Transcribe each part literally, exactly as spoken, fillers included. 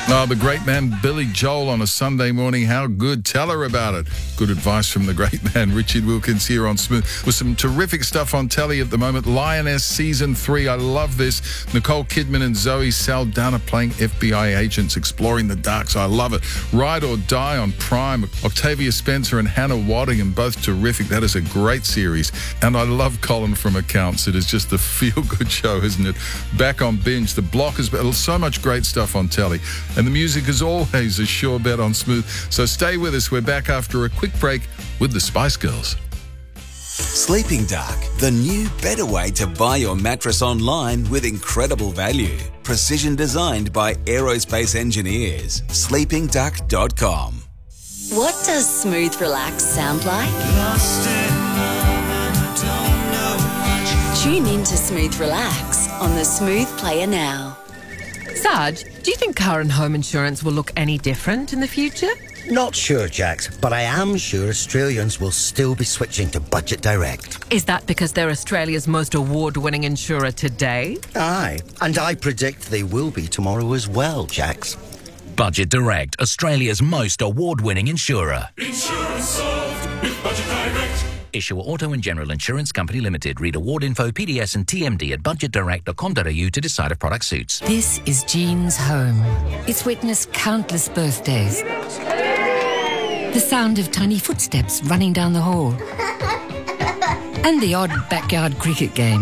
Oh, the great man Billy Joel on a Sunday morning. How good. Tell her about it. Good advice from the great man Richard Wilkins here on Smooth with some terrific stuff on telly at the moment. Lioness Season three. I love this. Nicole Kidman and Zoe Saldana playing F B I agents exploring the dark side. I love it. Ride or Die on Prime. Octavia Spencer and Hannah Waddingham, both terrific. That is a great series. And I love Colin from Accounts. It is just a feel-good show, isn't it? Back on Binge. The Block has been so much great stuff on telly. And the music is always a sure bet on Smooth. So stay with us. We're back after a quick break with the Spice Girls. Sleeping Dark, the new better way to buy your mattress online with incredible value. Precision designed by aerospace engineers. sleeping duck dot com. What does Smooth Relax sound like? Tune in to Smooth Relax on the Smooth Player now. Sarge, do you think car and home insurance will look any different in the future? Not sure, Jax, but I am sure Australians will still be switching to Budget Direct. Is that because they're Australia's most award-winning insurer today? Aye, and I predict they will be tomorrow as well, Jax. Budget Direct, Australia's most award-winning insurer. Insurance solved with Budget Direct. Issuer Auto and General Insurance Company Limited. Read award info, P D S and T M D at budget direct dot com dot a u to decide if product suits. This is Jean's home. It's witnessed countless birthdays. The sound of tiny footsteps running down the hall. And the odd backyard cricket game.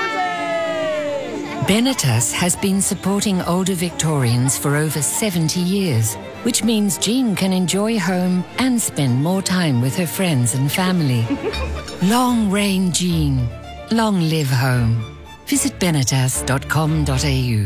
Benetas has been supporting older Victorians for over seventy years, which means Jean can enjoy home and spend more time with her friends and family. Long reign Jean. Long live home. Visit benetas dot com dot a u.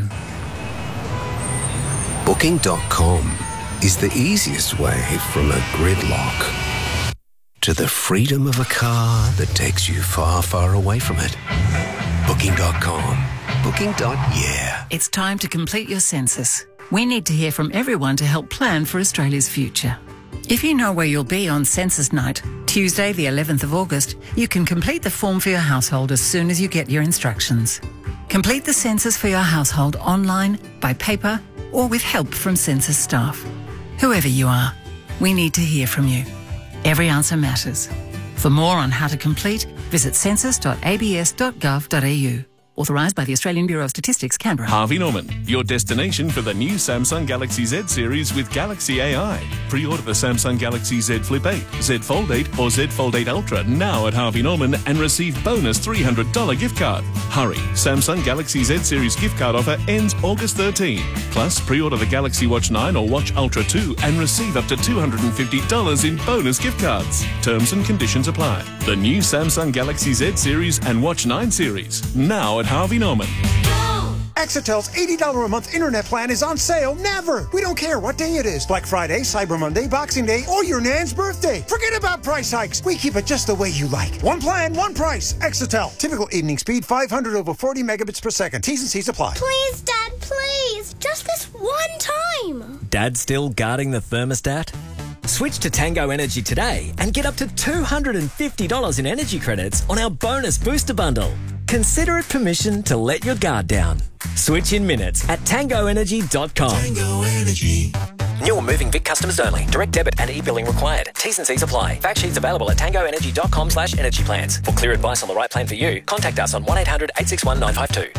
Booking dot com is the easiest way from a gridlock to the freedom of a car that takes you far, far away from it. Booking dot com. Booking. Yeah. It's time to complete your census. We need to hear from everyone to help plan for Australia's future. If you know where you'll be on census night, Tuesday the eleventh of August, you can complete the form for your household as soon as you get your instructions. Complete the census for your household online, by paper, or with help from census staff. Whoever you are, we need to hear from you. Every answer matters. For more on how to complete, visit census dot a b s dot gov dot a u. Authorised by the Australian Bureau of Statistics, Canberra. Harvey Norman, your destination for the new Samsung Galaxy Z series with Galaxy A I. Pre-order the Samsung Galaxy Z Flip eight, Z Fold eight or Z Fold eight Ultra now at Harvey Norman and receive bonus three hundred dollars gift card. Hurry, Samsung Galaxy Z series gift card offer ends August thirteenth. Plus, pre-order the Galaxy Watch nine or Watch Ultra two and receive up to two hundred fifty dollars in bonus gift cards. Terms and conditions apply. The new Samsung Galaxy Z series and Watch nine series now at Harvey Norman. Exitel's eighty dollars a month internet plan is on sale never. We don't care what day it is. Black Friday, Cyber Monday, Boxing Day, or your Nan's birthday. Forget about price hikes. We keep it just the way you like. One plan, one price. Exitel. Typical evening speed five hundred over forty megabits per second. T's and C's apply. Please, Dad, please. Just this one time. Dad still guarding the thermostat? Switch to Tango Energy today and get up to two hundred fifty dollars in energy credits on our bonus booster bundle. Consider it permission to let your guard down. Switch in minutes at tango energy dot com. Tango Energy. New or moving Vic customers only. Direct debit and e-billing required. T's and C's apply. Fact sheets available at tango energy dot com slash energy plans. For clear advice on the right plan for you, contact us on one eight hundred eight six one nine five two.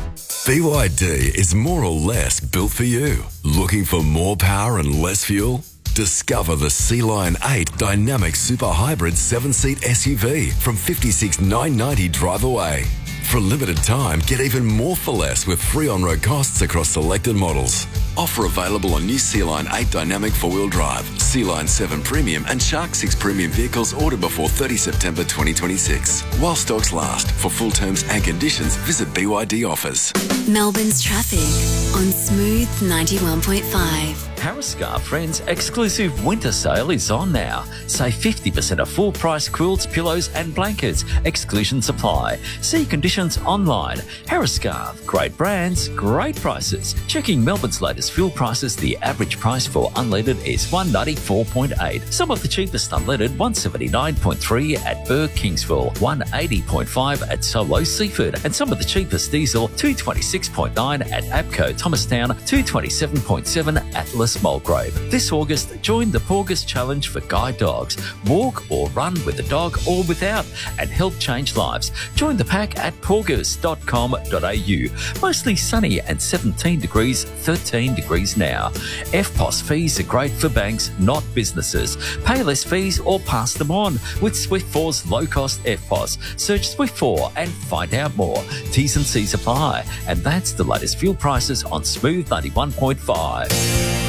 B Y D is more or less built for you. Looking for more power and less fuel? Discover the Sea Lion eight Dynamic Super Hybrid seven-seat S U V from fifty-six thousand nine hundred ninety dollars drive away. For a limited time, get even more for less with free on-road costs across selected models. Offer available on new Sea Lion eight Dynamic four-wheel drive, Sea Lion seven Premium and Shark six Premium vehicles ordered before thirtieth September twenty twenty-six. While stocks last. For full terms and conditions, visit B Y D Offers. Melbourne's traffic on Smooth ninety-one point five. Harriscar Friends exclusive winter sale is on now. Save fifty percent off full price quilts, pillows and blankets. Exclusions apply. See conditions online. Harriscar, great brands, great prices. Checking Melbourne's latest fuel prices, the average price for unleaded is one ninety-four point eight. Some of the cheapest unleaded, one seventy-nine point three at Burke Kingsville, one eighty point five at Solo Seaford, and some of the cheapest diesel, two twenty-six point nine at APCO Thomastown, two twenty-seven point seven at Les Mulgrave. This August, join the Porgus Challenge for guide dogs. Walk or run with a dog or without and help change lives. Join the pack at porgus dot com dot a u. Mostly sunny and seventeen degrees, thirteen degrees now. F P O S fees are great for banks, not businesses. Pay less fees or pass them on with Swift four's low-cost F P O S. Search Swift four and find out more. T's and C's apply. And that's the latest fuel prices on Smooth ninety-one point five.